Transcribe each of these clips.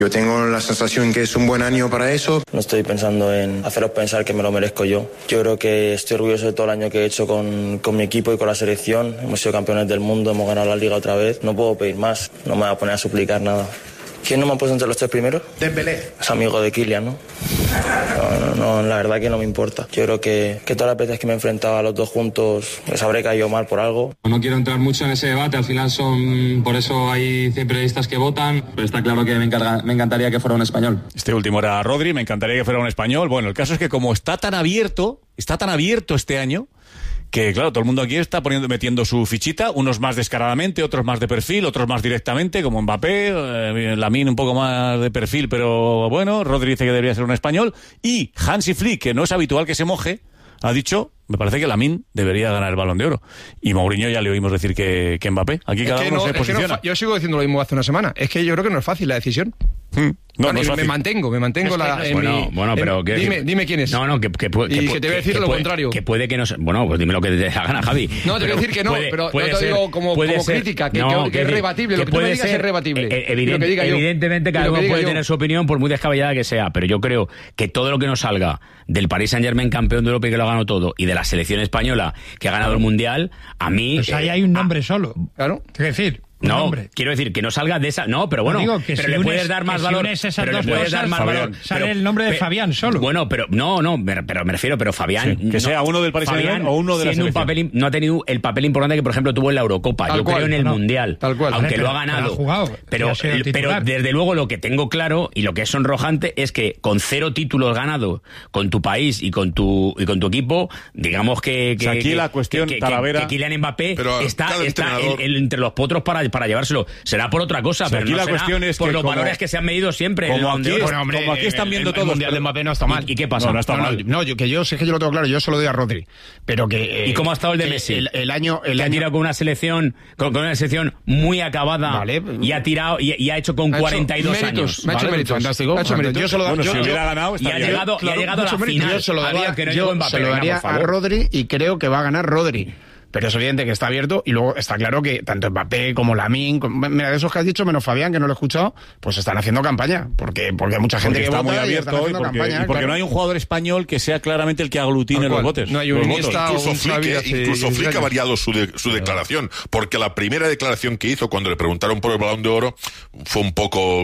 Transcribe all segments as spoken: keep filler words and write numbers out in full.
Yo tengo la sensación que es un buen año para eso. No estoy pensando en haceros pensar que me lo merezco yo. Yo creo que estoy orgulloso de todo el año que he hecho con, con mi equipo y con la selección. Hemos sido campeones del mundo, hemos ganado la Liga otra vez. No puedo pedir más, no me voy a poner a suplicar nada. ¿Quién no me ha puesto entre los tres primeros? Dembélé. Es amigo de Kylian, ¿no? No, no, no, la verdad que no me importa. Yo creo que, que todas las veces que me he enfrentado a los dos juntos les habré caído mal por algo. No quiero entrar mucho en ese debate, al final son, por eso hay cien periodistas que votan, pero está claro que me, encarga, me encantaría que fuera un español. Este último era Rodri, me encantaría que fuera un español. Bueno, el caso es que como está tan abierto, está tan abierto este año, que claro, todo el mundo aquí está poniendo, metiendo su fichita, unos más descaradamente, otros más de perfil, otros más directamente, como Mbappé, eh, Lamine un poco más de perfil, pero bueno, Rodri dice que debería ser un español, y Hansi Flick, que no es habitual que se moje, ha dicho, me parece que Lamine debería ganar el Balón de Oro. Y Mourinho ya le oímos decir que, que Mbappé. Aquí cada uno no, se posiciona. No, yo sigo diciendo lo mismo hace una semana. Es que yo creo que no es fácil la decisión. Hmm. No, bueno, no es me mantengo, me mantengo es la, que, en bueno, mi, bueno, pero en, que, dime, dime quién es. No, no, que, que, que, y que, que te voy a decir que lo puede, contrario. Que puede que no, bueno, pues dime lo que te da gana, Javi. No, te voy a decir que no, puede, pero puede no te ser, digo como, como ser, crítica, que, no, que, que es rebatible. Que lo que tú me digas ser, es rebatible. Eh, evident, que diga evidentemente, yo. cada uno puede yo. tener su opinión, por muy descabellada que sea, pero yo creo que todo lo que nos salga del Paris Saint-Germain campeón de Europa y que lo ha ganado todo, y de la selección española que ha ganado el Mundial, a mí... Pues ahí eh, hay un nombre a, solo. Claro. Es decir... No, nombre. Quiero decir, que no salga de esa... No, pero bueno, no digo que pero si le unes, puedes dar más si valor... Esas pero dos le puedes cosas, dar más Fabián, valor. Sale pero, el nombre de pe, Fabián solo. Bueno, pero no, no, me, pero me refiero, pero Fabián... Sí, que no, sea uno del Paris Saint-Germain o uno de la selección. Un papel, no ha tenido el papel importante que, por ejemplo, tuvo en la Eurocopa. Tal Yo cual, creo en el no, Mundial. Tal cual. Aunque pero, lo ha ganado. Pero, ha jugado, pero, pero desde luego lo que tengo claro y lo que es sonrojante es que con cero títulos ganados con tu país y con tu y con tu equipo, digamos que... que o sea, aquí que, la cuestión, que, que, Talavera... que Kylian Mbappé pero está, está entrenador... el, el, entre los potros para, para llevárselo. Será por otra cosa, o sea, pero aquí no la será cuestión es por que los como, valores que se han medido siempre. Como, aquí, es, bueno, hombre, como aquí están viendo el, todos... El Mundial de Mbappé no está mal. ¿Y, y qué pasa? No, no está no, mal. No, no, yo, que yo sé que yo lo tengo claro, yo se lo doy a Rodri. Pero que... Eh, ¿Y cómo ha estado el de Messi? El, el año... El que año... ha tirado con una selección con, con una selección muy acabada, vale, y ha tirado y, y ha hecho con ha cuarenta y dos hecho méritos, años. Me ha hecho vale, méritos. Fantástico. Ha hecho méritos. Yo se lo bueno, yo, si yo, hubiera ganado, y ha llegado, claro, y ha llegado a la méritos. final. Yo se lo daría, que no yo Mbappé, se lo daría venga, a Rodri y creo que va a ganar Rodri. Pero es evidente que está abierto y luego está claro que tanto Mbappé como Lamine, mira, de esos que has dicho, menos Fabián, que no lo he escuchado, pues están haciendo campaña, porque porque hay mucha gente porque que está vota muy y abierto están hoy, haciendo porque, campaña. y porque claro. no hay un jugador español que sea claramente el que aglutine los votos. No hay un Iniesta incluso o un Flick, Xavi eh, hace incluso Flick diez ha años. variado su, de, su declaración, porque la primera declaración que hizo cuando le preguntaron por el Balón de Oro fue un poco...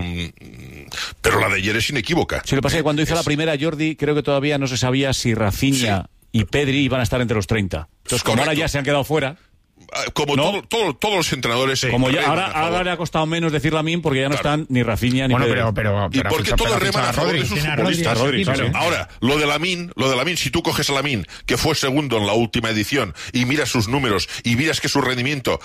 Pero la de ayer es inequívoca. Sí, lo que pasa es que cuando hizo es... la primera, Jordi, creo que todavía no se sabía si Rafinha sí. y Pedri iban a estar entre los treinta. Entonces, como ahora ya se han quedado fuera... Como ¿no? todo, todo, todos los entrenadores... Sí, como ya, ahora, ahora le ha costado menos decir Lamine porque ya no claro. están ni Rafinha ni bueno, Pedri. pero, pero, pero, y porque todos reman a favor de sus futbolistas. Rodri, sí, sí. Ahora, lo de Lamine, lo de Lamine, si tú coges a Lamine, que fue segundo en la última edición, y miras sus números, y miras que su rendimiento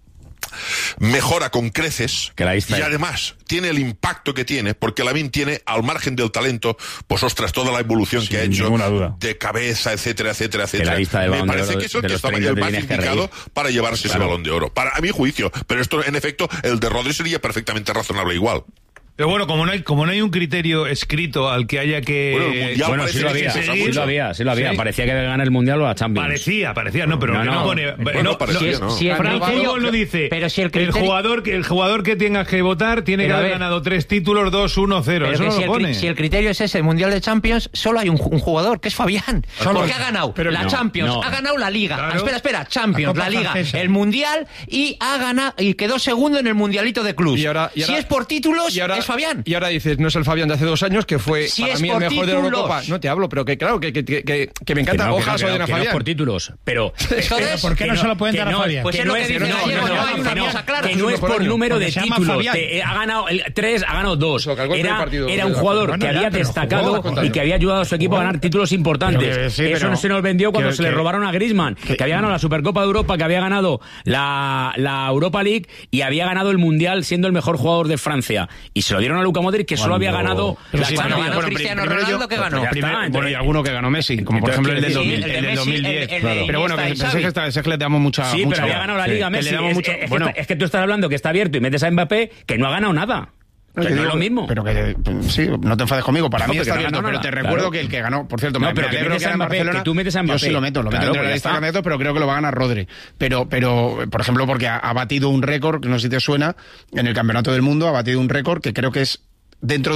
mejora con creces, que la y además tiene el impacto que tiene, porque Lamine tiene, al margen del talento, pues ostras, toda la evolución Sin que ha hecho duda. de cabeza, etcétera, etcétera, etcétera. Me parece de que es el que está el más indicado para llevarse claro. ese Balón de Oro, para a mi juicio, pero esto en efecto, el de Rodri sería perfectamente razonable igual. Pero bueno, como no hay como no hay un criterio escrito al que haya que... Bueno, el mundial bueno sí lo había, sí lo había, sí lo había. ¿Sí? Parecía que gana el Mundial o la Champions. Parecía, parecía, no, pero no, no, no pone... Bueno, no, parecía, no, no. Si el criterio no dice, pero si el, criterio... el jugador que el jugador que tengas que votar tiene pero que haber ganado tres títulos, dos, uno, cero. Eso no si lo pone. El, si el criterio es ese, el Mundial de Champions, solo hay un, un jugador, que es Fabián. Solo. Porque ha ganado pero la no, Champions, no. ha ganado la Liga. Claro. Espera, espera, Champions, la, la Liga, francesa. El Mundial y ha ganado y quedó segundo en el Mundialito de Clubs. Y ahora, y ahora, si es por títulos, y ahora, es Fabián. Y ahora dices, no es el Fabián de hace dos años, que fue si para mí el mejor títulos. de la Eurocopa. No te hablo, pero que claro, que, que, que, que me encanta. Que no, Ojalá que no, soy de no, Fabián. no por títulos, pero... pero ¿por qué no, no se lo pueden dar a Fabián? Pues es lo que dice Gallego, no hay una cosa clara. Que no es por número de títulos. Ha ganado tres, ha ganado dos. Era un jugador que había destacado y que había ayudado a su equipo a ganar títulos importantes. Eso no se nos vendió cuando se le robaron a Griezmann, que había ganado la Supercopa de Europa, que había ganado la Europa League y había ganado el Mundial siendo el mejor jugador de Francia. Y se lo dieron a Luka Modric, que solo había ganado la Champions. Bueno, Cristiano Ronaldo yo, que ganó. Pues primero, está, bueno, y alguno que ganó Messi, como por ejemplo el del, sí, dos mil, el de el dos mil diez. El, el, claro. Pero bueno, que pensé que, está, que le damos mucha... Sí, mucha pero había ganado la sí, Liga Messi. Es, mucho, es, bueno. que, es que tú estás hablando que está abierto y metes a Mbappé, que no ha ganado nada. No, que no digo, es lo mismo. Pero que sí, no te enfades conmigo. Para no, mí está no abierto, pero te recuerdo claro. que el que ganó, por cierto, no, me, pero me que alegro que, a Mbappé, Barcelona, que tú metes a Mbappé. Yo sí lo meto, lo meto claro, entre la pues lista de candidatos, pero creo que lo va a ganar Rodri. Pero, pero por ejemplo, porque ha, ha batido un récord, que no sé si te suena, en el Campeonato del Mundo, ha batido un récord que creo que es dentro